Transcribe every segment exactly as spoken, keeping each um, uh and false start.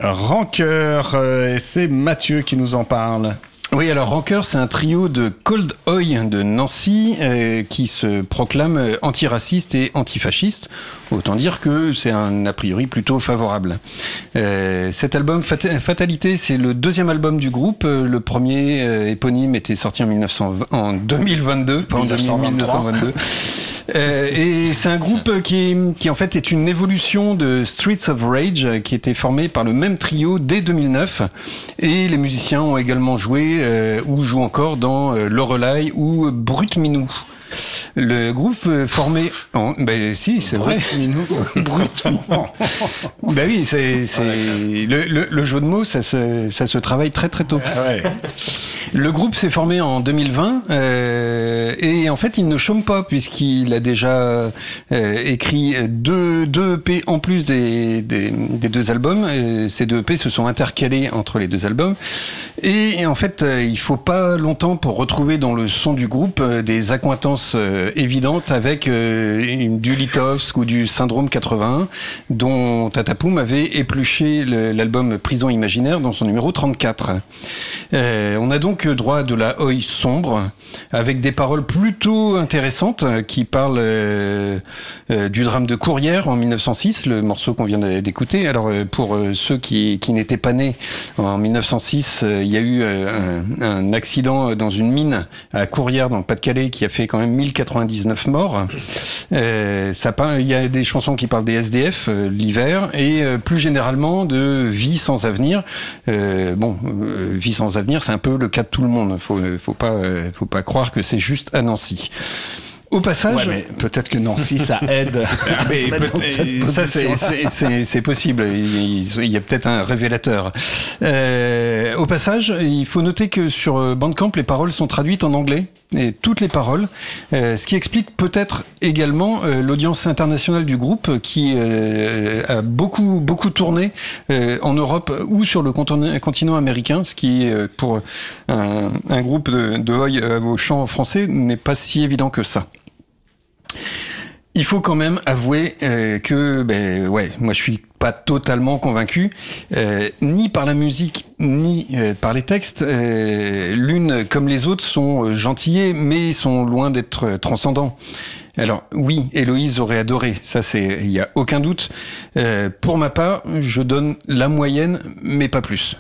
Rancœur, euh, et c'est Mathieu qui nous en parle. Oui, alors Rancœur, c'est un trio de Cold Oi de Nancy euh, qui se proclame antiraciste et antifasciste. Autant dire que c'est un a priori plutôt favorable. Euh, cet album Fat- Fatalité, c'est le deuxième album du groupe. Le premier euh, éponyme était sorti en, mille neuf cent vingt, en deux mille vingt-deux, pas en mille neuf cent vingt-deux. Euh, et c'est un groupe qui, est, qui en fait est une évolution de Streets of Rage qui était formé par le même trio dès deux mille neuf, et les musiciens ont également joué euh, ou jouent encore dans euh, Lorelai ou Brut Minou. Le groupe formé en... Ben si, c'est vrai. Brutement. Ben oui, c'est, c'est... Le, le, le jeu de mots, ça se, ça se travaille très très tôt. Ouais. Le groupe s'est formé en deux mille vingt euh, et en fait il ne chôme pas puisqu'il a déjà euh, écrit deux, deux E P en plus des, des, des deux albums. Et ces deux E P se sont intercalés entre les deux albums et, et en fait euh, il faut pas longtemps pour retrouver dans le son du groupe euh, des accointances euh, évidentes avec euh, une, du Litovsk ou du Syndrome quatre-vingt-un dont Tatapoum avait épluché le, l'album Prison Imaginaire dans son numéro trente-quatre. Euh, on a donc droit à de la oi sombre avec des paroles plutôt intéressantes qui parlent euh, euh, du drame de Courrières en mille neuf cent six, le morceau qu'on vient d'écouter. Alors euh, pour euh, ceux qui, qui n'étaient pas nés en mille neuf cent six, euh, il y a eu euh, un, un accident dans une mine à Courrières dans le Pas-de-Calais qui a fait quand même mille quatre-vingt-dix-neuf morts. Euh, ça parle, il y a des chansons qui parlent des S D F euh, l'hiver et euh, plus généralement de vie sans avenir. Euh, bon, euh, vie sans avenir, c'est un peu le cas de tout le monde. Faut, faut pas, faut pas croire que c'est juste à Nancy. Au passage, ouais, mais peut-être que Nancy ça aide. mais ça c'est, c'est, c'est, c'est possible. Il, il y a peut-être un révélateur. Euh, au passage, il faut noter que sur Bandcamp, les paroles sont traduites en anglais, et toutes les paroles, euh, ce qui explique peut-être également euh, l'audience internationale du groupe qui euh, a beaucoup beaucoup tourné euh, en Europe ou sur le continent, continent américain, ce qui euh, pour un, un groupe de, de oi euh, au chant français n'est pas si évident que ça. Il faut quand même avouer euh, que, ben ouais, moi je suis pas totalement convaincu, euh, ni par la musique, ni euh, par les textes. Euh, l'une comme les autres sont gentillées, mais sont loin d'être transcendants. Alors oui, Héloïse aurait adoré, ça c'est, il y a aucun doute. Euh, pour ma part, je donne la moyenne, mais pas plus.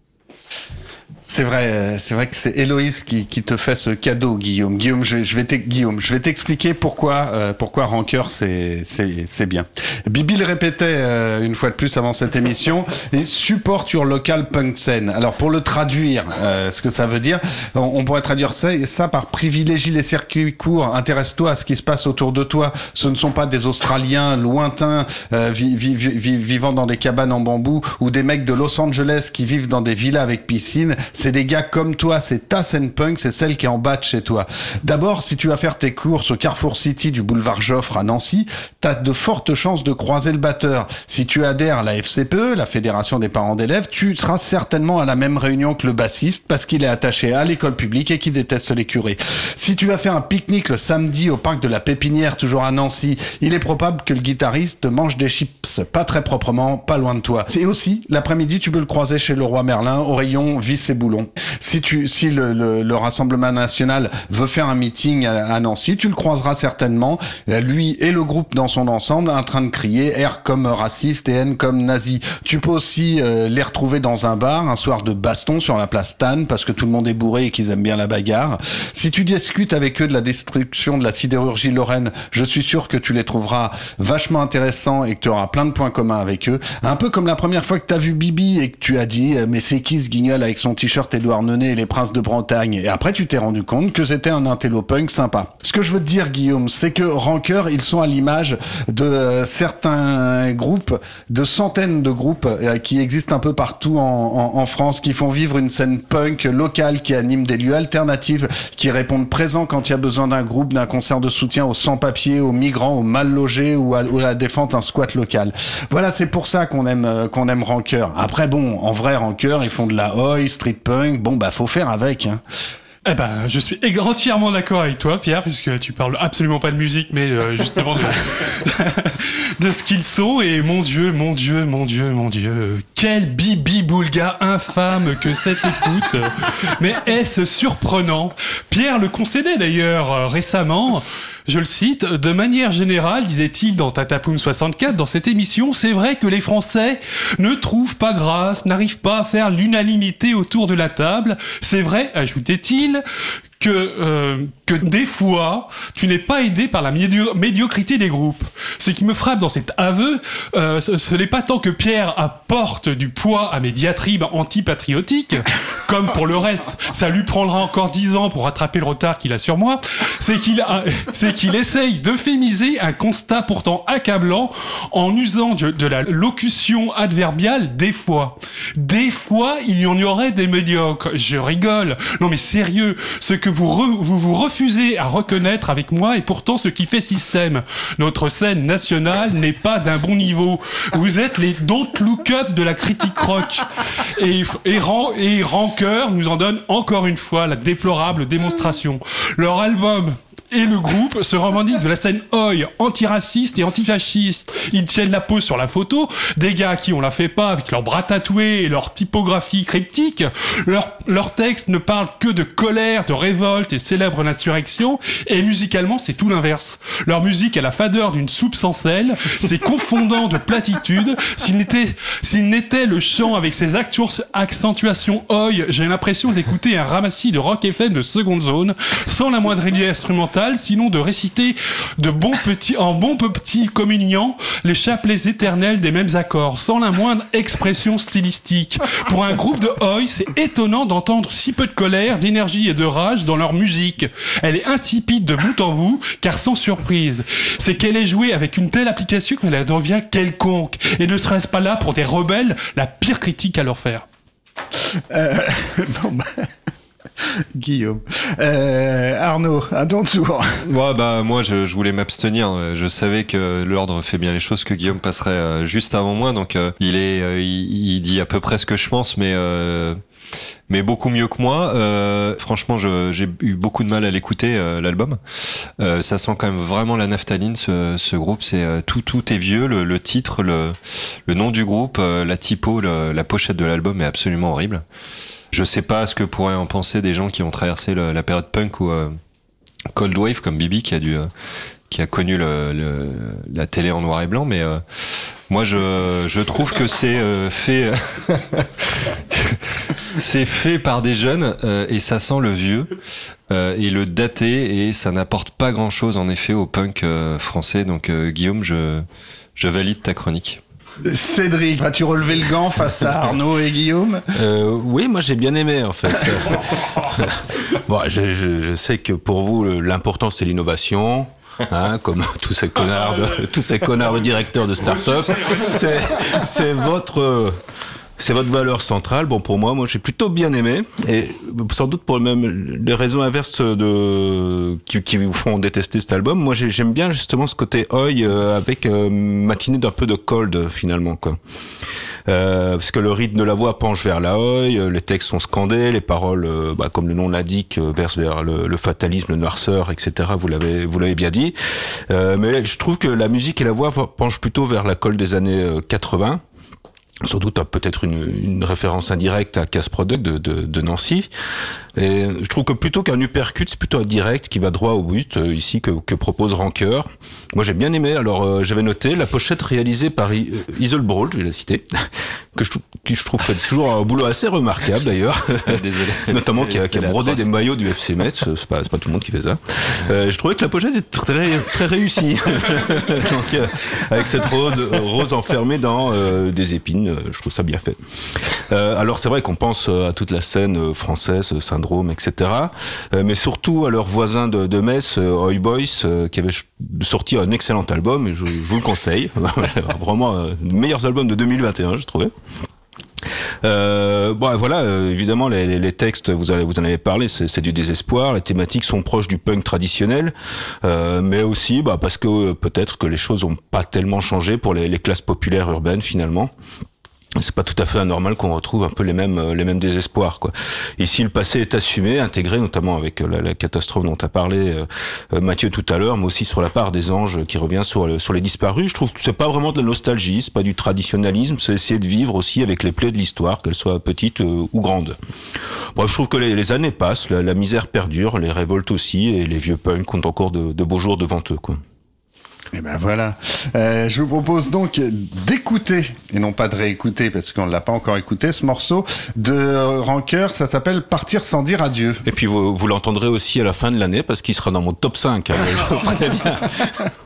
C'est vrai, c'est vrai que c'est Héloïse qui, qui te fait ce cadeau, Guillaume. Guillaume, je, je vais Guillaume, je vais t'expliquer pourquoi, euh, pourquoi Rancœur c'est, c'est, c'est bien. Bibi le répétait euh, une fois de plus avant cette émission. Et support your local punk scene. Alors pour le traduire, euh, ce que ça veut dire, on, on pourrait traduire ça, ça par privilégie les circuits courts. Intéresse-toi à ce qui se passe autour de toi. Ce ne sont pas des Australiens lointains euh, vi, vi, vi, vivant dans des cabanes en bambou ou des mecs de Los Angeles qui vivent dans des villas avec piscine. C'est des gars comme toi, c'est ta scène punk, c'est celle qui est en bas de chez toi. D'abord, si tu vas faire tes courses au Carrefour City du boulevard Joffre à Nancy, t'as de fortes chances de croiser le batteur. Si tu adhères à la F C P E, la Fédération des parents d'élèves, tu seras certainement à la même réunion que le bassiste parce qu'il est attaché à l'école publique et qu'il déteste les curés. Si tu vas faire un pique-nique le samedi au parc de la Pépinière, toujours à Nancy, il est probable que le guitariste mange des chips pas très proprement, pas loin de toi. Et aussi, l'après-midi, tu peux le croiser chez le Roi Merlin au rayon vis et boulons. Si tu, si le, le, le Rassemblement National veut faire un meeting à, à Nancy, tu le croiseras certainement, lui et le groupe dans son ensemble, en train de crier R comme raciste et N comme nazi. Tu peux aussi euh, les retrouver dans un bar, un soir de baston sur la place Tannes, parce que tout le monde est bourré et qu'ils aiment bien la bagarre. Si tu discutes avec eux de la destruction de la sidérurgie lorraine, je suis sûr que tu les trouveras vachement intéressants et que tu auras plein de points communs avec eux. Un peu comme la première fois que t'as vu Bibi et que tu as dit « Mais c'est qui ce guignol avec son t-shirt Édouard Neunet et les Princes de Bretagne ?» Et après, tu t'es rendu compte que c'était un intello punk sympa. Ce que je veux te dire, Guillaume, c'est que Rancœur, ils sont à l'image de euh, certains groupes, de centaines de groupes euh, qui existent un peu partout en, en, en France, qui font vivre une scène punk locale, qui anime des lieux alternatifs, qui répondent présents quand il y a besoin d'un groupe, d'un concert de soutien aux sans-papiers, aux migrants, aux mal logés ou à, ou à la défense d'un squat local. Voilà, c'est pour ça qu'on aime, euh, qu'on aime Rancœur. Après, bon, en vrai, Rancœur, ils font de la oi, street punk. Bon, bah, faut faire avec, hein. Eh ben, je suis entièrement d'accord avec toi, Pierre, puisque tu parles absolument pas de musique, mais euh, justement de, de ce qu'ils sont. Et mon Dieu, mon Dieu, mon Dieu, mon Dieu, quel bibi-boulga infâme que cette écoute. Mais est-ce surprenant? Pierre le concédait d'ailleurs euh, récemment. Je le cite, de manière générale, disait-il dans Tatapoum soixante-quatre, dans cette émission, c'est vrai que les Français ne trouvent pas grâce, n'arrivent pas à faire l'unanimité autour de la table. C'est vrai, ajoutait-il, que, euh, que des fois, tu n'es pas aidé par la médio- médiocrité des groupes. Ce qui me frappe dans cet aveu, euh, ce, ce n'est pas tant que Pierre apporte du poids à mes diatribes antipatriotiques, comme pour le reste, ça lui prendra encore dix ans pour rattraper le retard qu'il a sur moi, c'est qu'il, a, c'est qu'il essaye d'euphémiser un constat pourtant accablant en usant de, de la locution adverbiale des fois. Des fois, il y en aurait des médiocres. Je rigole. Non mais sérieux, ce que vous, re, vous vous refusez à reconnaître avec moi est pourtant ce qui fait système. Notre scène nationale n'est pas d'un bon niveau. Vous êtes les don't look up de la critique rock. Et, et, et Rancœur nous en donne encore une fois la déplorable démonstration. Leur album et le groupe se revendiquent de la scène oi, antiraciste et antifasciste. Ils tiennent la pose sur la photo, des gars à qui on la fait pas avec leurs bras tatoués et leur typographie cryptique. Leur, leur texte ne parle que de colère, de révolte et célèbre l'insurrection. Et musicalement, c'est tout l'inverse. Leur musique a la fadeur d'une soupe sans sel. C'est confondant de platitude. S'il n'était, s'il n'était le chant avec ses accentuations oi, j'ai l'impression d'écouter un ramassis de rock F M de seconde zone, sans la moindre idée instrumentale, sinon de réciter de bons petits, en bons petits communiants les chapelets éternels des mêmes accords, sans la moindre expression stylistique. Pour un groupe de oi, c'est étonnant d'entendre si peu de colère, d'énergie et de rage dans leur musique. Elle est insipide de bout en bout, car sans surprise. C'est qu'elle est jouée avec une telle application qu'elle devient quelconque. Et ne serait-ce pas là pour des rebelles la pire critique à leur faire? Euh, non, bah... Guillaume. Euh, Arnaud, à ton tour. Ouais, bah, moi, je, je voulais m'abstenir. Je savais que l'ordre fait bien les choses, que Guillaume passerait euh, juste avant moi. Donc, euh, il est, euh, il, il dit à peu près ce que je pense, mais, euh, mais beaucoup mieux que moi. Euh, franchement, je, j'ai eu beaucoup de mal à l'écouter, euh, l'album. Euh, ça sent quand même vraiment la naphtaline, ce, ce groupe. C'est euh, tout, tout est vieux. Le, le titre, le, le nom du groupe, euh, la typo, le, la pochette de l'album est absolument horrible. Je sais pas ce que pourraient en penser des gens qui ont traversé le, la période punk ou euh, Cold Wave comme Bibi qui a dû, euh, qui a connu le, le, la télé en noir et blanc, mais euh, moi je, je trouve que c'est euh, fait, c'est fait par des jeunes euh, et ça sent le vieux euh, et le daté et ça n'apporte pas grand chose en effet au punk euh, français. Donc euh, Guillaume, je, je valide ta chronique. Cédric, vas-tu relever le gant face à Arnaud et Guillaume? euh, Oui, moi j'ai bien aimé en fait. Bon, je, je, je sais que pour vous l'important c'est l'innovation. Hein, comme tous ces connards, de, tous ces connards de directeurs de start-up, c'est, c'est votre, c'est votre valeur centrale. Bon, pour moi, moi, j'ai plutôt bien aimé, et sans doute pour même les raisons inverses de qui, qui vous font détester cet album. Moi, j'ai, j'aime bien justement ce côté oi euh, avec euh, matinée d'un peu de cold finalement, quoi. Euh, parce que le rythme de la voix penche vers la oi, les textes sont scandés, les paroles, euh, bah, comme le nom l'indique, euh, versent vers le, le fatalisme, le noirceur, et cetera. Vous l'avez, vous l'avez bien dit. Euh, mais je trouve que la musique et la voix penchent plutôt vers la colle des années quatre-vingts. Sans doute peut-être une, une référence indirecte à Casse Product de, de, de Nancy. Et je trouve que plutôt qu'un uppercut, c'est plutôt un direct qui va droit au but, euh, ici, que, que propose Rancœur. Moi, j'ai bien aimé. Alors, euh, j'avais noté la pochette réalisée par I- euh, Isole Brawl, je vais la citer, que je, qui je trouve fait toujours un boulot assez remarquable, d'ailleurs. Désolé. Notamment qui a, qui a brodé des maillots du F C Metz. C'est pas, c'est pas tout le monde qui fait ça. Euh, je trouvais que la pochette est très, très réussie. Donc, euh, avec cette rose, rose enfermée dans euh, des épines, euh, je trouve ça bien fait. Euh, alors, c'est vrai qu'on pense à toute la scène française, syndrome, et cetera. Euh, mais surtout à leurs voisins de, de Metz, euh, Oi Boys, euh, qui avaient sorti un excellent album, et je, je vous le conseille. Vraiment, euh, les meilleurs albums de deux mille vingt et un, je trouvais. Euh, bon, voilà, euh, évidemment, les, les, les textes, vous, avez, vous en avez parlé, c'est, c'est du désespoir. Les thématiques sont proches du punk traditionnel, euh, mais aussi bah, parce que euh, peut-être que les choses n'ont pas tellement changé pour les, les classes populaires urbaines, finalement. c'est pas tout à fait anormal qu'on retrouve un peu les mêmes les mêmes désespoirs, quoi. Ici, le passé est assumé, intégré, notamment avec la, la catastrophe dont a parlé euh, Mathieu tout à l'heure, mais aussi sur la part des anges qui revient sur sur les disparus. Je trouve que c'est pas vraiment de la nostalgie, c'est pas du traditionnalisme, c'est essayer de vivre aussi avec les plaies de l'histoire, qu'elles soient petites euh, ou grandes. Bref, je trouve que les, les années passent, la, la misère perdure, les révoltes aussi, et les vieux punks ont encore de, de beaux jours devant eux, quoi. Et ben voilà. Euh, je vous propose donc d'écouter, et non pas de réécouter, parce qu'on ne l'a pas encore écouté, ce morceau de Rancœur. Ça s'appelle Partir sans dire adieu. Et puis vous, vous l'entendrez aussi à la fin de l'année, parce qu'il sera dans mon top cinq. Hein, je vous préviens.